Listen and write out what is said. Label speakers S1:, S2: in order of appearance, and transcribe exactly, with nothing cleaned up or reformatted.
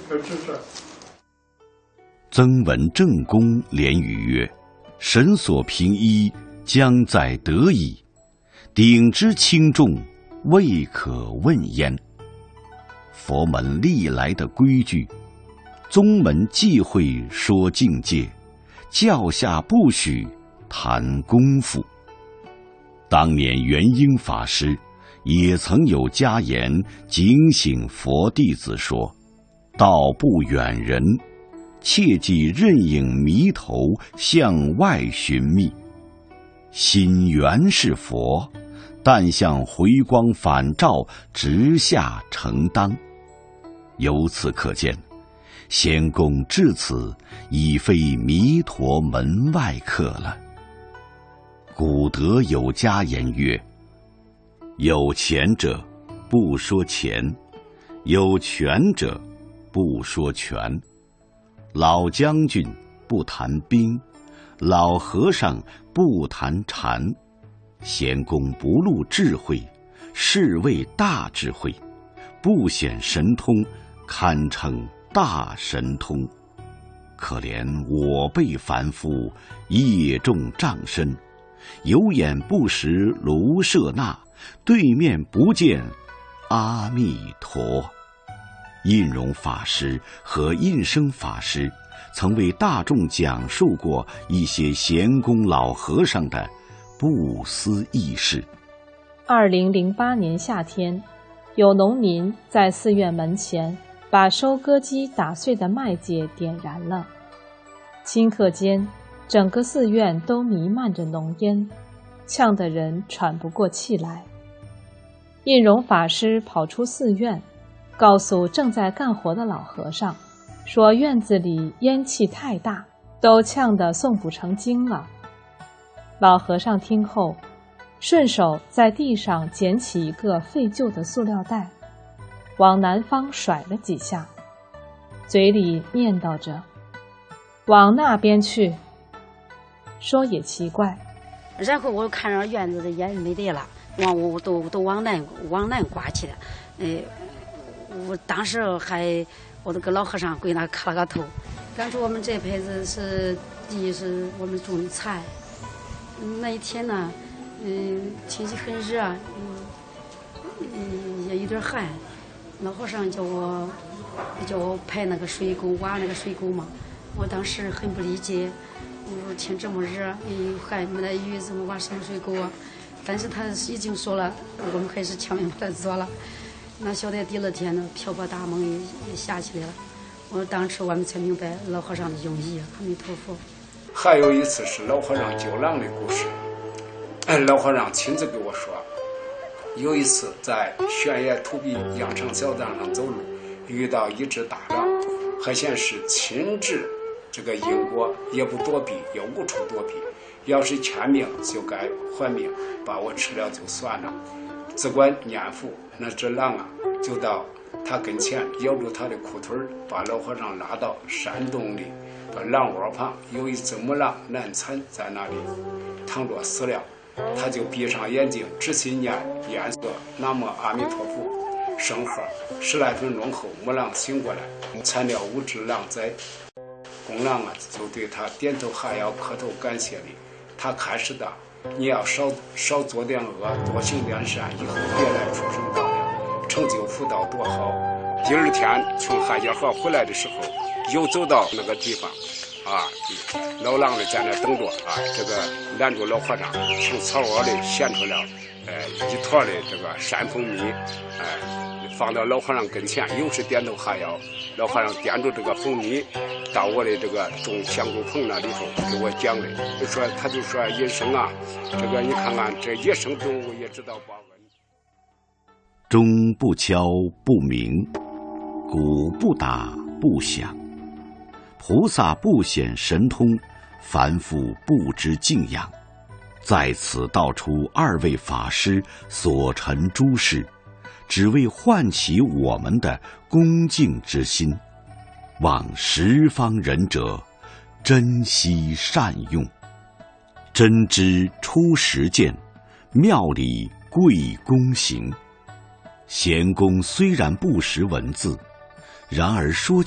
S1: 曾闻正公连语曰：“神所平一，将在得矣。鼎之轻重，未可问焉。”佛门历来的规矩，宗门忌讳说境界，教下不许谈功夫。当年元英法师也曾有家言警醒佛弟子说：“道不远人，切忌任影迷头向外寻觅。心原是佛，但向回光返照直下承当。”由此可见，仙公至此已非弥陀门外客了。古德有家言曰：“有钱者不说钱，有权者不说权。老将军不谈兵，老和尚不谈禅。仙公不露智慧，是谓大智慧；不显神通，堪称大神通。可怜我辈凡夫，业重障身，有眼不识卢舍那，对面不见阿弥陀。”印容法师和印生法师曾为大众讲述过一些贤公老和尚的不思议事。
S2: 二零零八年夏天，有农民在寺院门前把收割机打碎的麦秸点燃了，顷刻间，整个寺院都弥漫着浓烟，呛得人喘不过气来。印容法师跑出寺院，告诉正在干活的老和尚，说院子里烟气太大，都呛得诵不成经了。老和尚听后，顺手在地上捡起一个废旧的塑料袋，往南方甩了几下，嘴里念叨着：“往那边去。”说也奇怪，
S3: 然后我看着院子的烟没得了，往我都都往南往南刮去了。呃，我当时还我都跟老和尚跪那磕了个头，感觉我们这辈子是第一是我们种的菜。那一天呢，嗯，天气很热，嗯，嗯，也有点寒。老和尚叫我叫我排那个水沟，挖那个水沟嘛。我当时很不理解，我说天这么热，又寒没得雨，怎么挖什么水沟啊？但是他已经说了，我们还是强行把它做了。那晓得第二天呢，瓢泼大梦也也下起来了。我当时我们才明白老和尚的用意。阿弥陀佛。
S4: 还有一次是老和尚救狼的故事，老和尚亲自给我说，有一次在悬崖土壁羊肠小道上走路，遇到一只大狼，还显示亲治这个因果，也不躲避，也无处躲避，要是欠命就该还命，把我吃了就算了。只管念佛，那只狼啊就到他跟前咬住他的裤腿，把老和尚拉到山洞里，把狼窝旁有一只母狼难产在那里躺着死了，他就闭上眼睛仔细念念诵南无阿弥陀佛圣号，十来分钟后母狼醒过来，产了五只狼崽。公狼啊就对他点头哈腰磕头感谢礼，他开始的你要少少做点恶，多行点善，以后别来畜生道了，成就福道多好。第二天从汉家河回来的时候，又走到那个地方啊，老狼的在那等着啊，这个拦住老和尚，从草窝里衔出了呃一坨的这个山蜂蜜，哎、呃，放到老和尚跟前，又是点头哈腰。老和尚掂着这个蜂蜜到我的这个种香菇棚那里头给我讲的，就说他就说野生啊，这个你看看这野生动物也知道报恩。
S1: 钟不敲不鸣，鼓不打不响。菩萨不显神通，凡夫不知敬仰。在此道出二位法师所陈诸事，只为唤起我们的恭敬之心，望十方仁者珍惜善用。真知出实践，妙理贵躬行。贤公虽然不识文字，然而说